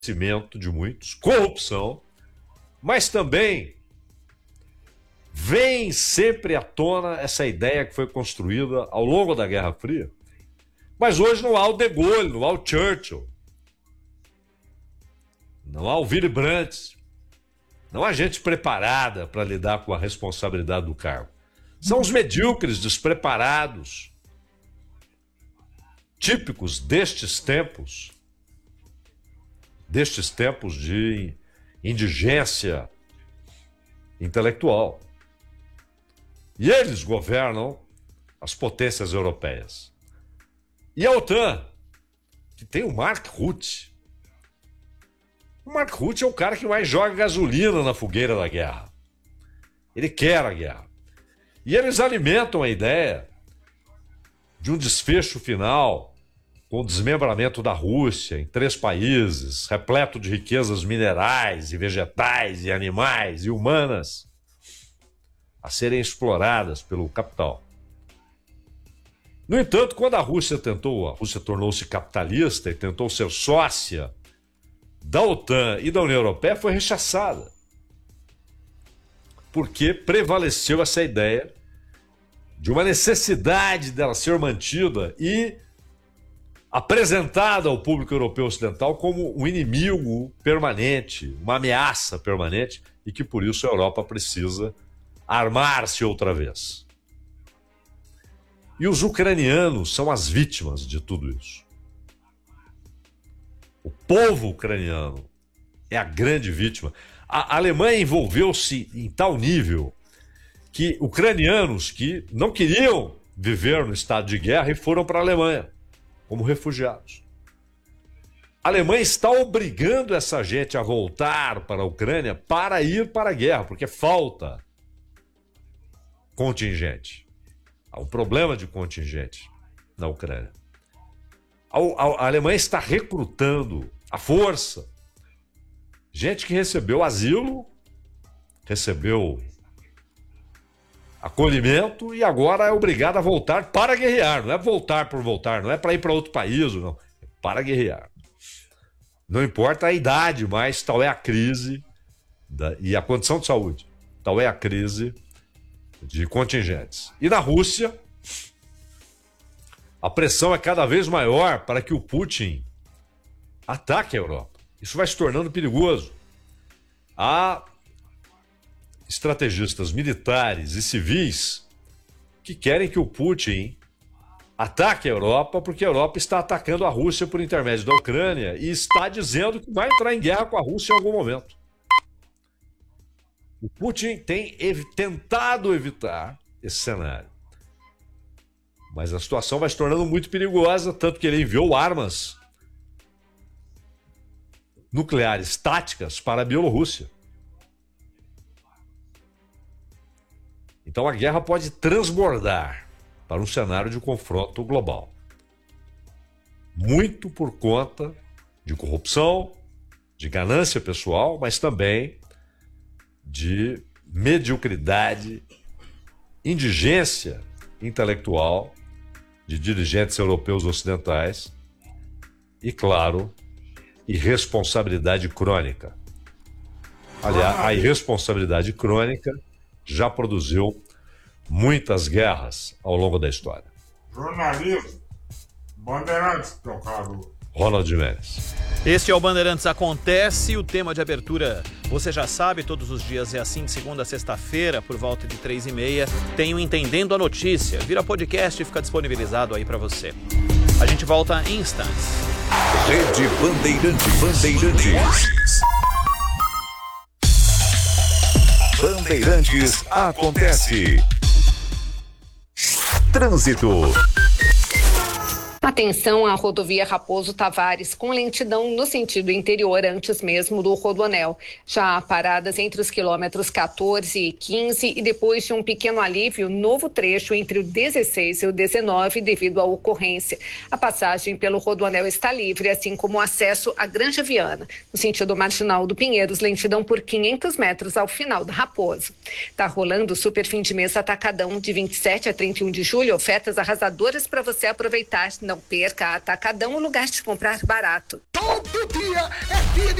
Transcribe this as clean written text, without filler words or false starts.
cimento de muitos, corrupção, mas também vem sempre à tona essa ideia que foi construída ao longo da Guerra Fria. Mas hoje não há o De Gaulle, não há o Churchill, não há o Willy Brandt, não há gente preparada para lidar com a responsabilidade do cargo. São os medíocres, despreparados, típicos destes tempos de indigência intelectual. E eles governam as potências europeias. E a OTAN, que tem o Mark Rutte. O Mark Rutte é o cara que mais joga gasolina na fogueira da guerra. Ele quer a guerra. E eles alimentam a ideia de um desfecho final com o desmembramento da Rússia em 3 países, repleto de riquezas minerais e vegetais e animais e humanas a serem exploradas pelo capital. No entanto, quando a Rússia tornou-se capitalista e tentou ser sócia da OTAN e da União Europeia, foi rechaçada. Porque prevaleceu essa ideia de uma necessidade dela ser mantida e apresentada ao público europeu ocidental como um inimigo permanente, uma ameaça permanente, e que por isso a Europa precisa armar-se outra vez. E os ucranianos são as vítimas de tudo isso. O povo ucraniano é a grande vítima. A Alemanha envolveu-se em tal nível que ucranianos que não queriam viver no estado de guerra e foram para a Alemanha como refugiados. A Alemanha está obrigando essa gente a voltar para a Ucrânia para ir para a guerra, porque falta contingente. Há um problema de contingente na Ucrânia. A Alemanha está recrutando à força gente que recebeu asilo, recebeu acolhimento e agora é obrigada a voltar para guerrear. Não é voltar por voltar, não é para ir para outro país, não. É para guerrear. Não importa a idade, mas tal é a crise e a condição de saúde. Tal é a crise de contingentes. E na Rússia, a pressão é cada vez maior para que o Putin ataque a Europa. Isso vai se tornando perigoso. Há estrategistas militares e civis que querem que o Putin ataque a Europa porque a Europa está atacando a Rússia por intermédio da Ucrânia e está dizendo que vai entrar em guerra com a Rússia em algum momento. O Putin tem tentado evitar esse cenário. Mas a situação vai se tornando muito perigosa, tanto que ele enviou armas nucleares táticas para a Bielorrússia. Então a guerra pode transbordar para um cenário de confronto global. Muito por conta de corrupção, de ganância pessoal, mas também de mediocridade, indigência intelectual de dirigentes europeus ocidentais e, claro, irresponsabilidade crônica. Aliás, a irresponsabilidade crônica já produziu muitas guerras ao longo da história. Jornalismo, Bandeirantes, teu caro Ronald Jimenez. Este é o Bandeirantes Acontece, o tema de abertura você já sabe, todos os dias é assim, de segunda a sexta-feira, por volta de 3h30, tem o Entendendo a Notícia, vira podcast e fica disponibilizado aí para você. A gente volta em instantes. Rede Bandeirantes. Bandeirantes Acontece. Trânsito. Atenção à rodovia Raposo Tavares, com lentidão no sentido interior antes mesmo do Rodoanel. Já há paradas entre os quilômetros 14 e 15 e depois de um pequeno alívio, novo trecho entre o 16 e o 19 devido à ocorrência. A passagem pelo Rodoanel está livre, assim como o acesso à Granja Viana. No sentido marginal do Pinheiros, lentidão por 500 metros ao final da Raposo. Tá rolando o super fim de mês atacadão de 27 a 31 de julho, ofertas arrasadoras para você aproveitar. Não Não perca Atacadão, o lugar de comprar barato. Todo dia é dia de